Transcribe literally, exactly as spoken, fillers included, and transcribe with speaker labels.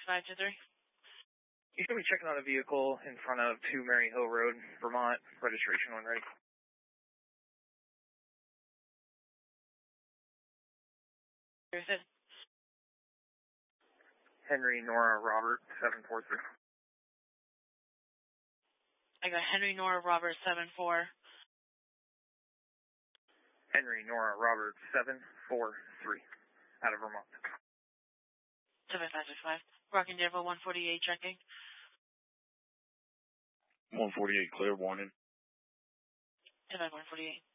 Speaker 1: five two three.
Speaker 2: You should be checking on a vehicle in front of two Mary Hill Road, Vermont, registration when ready. Henry Nora Robert, seven four three.
Speaker 1: I got Henry Nora Robert, seven four.
Speaker 2: Henry Nora Robert, seven four three, out of Vermont.
Speaker 1: seven five six five. Rocking Denver, one forty-eight, checking.
Speaker 3: one forty-eight, clear, warning.
Speaker 1: ten one forty-eight.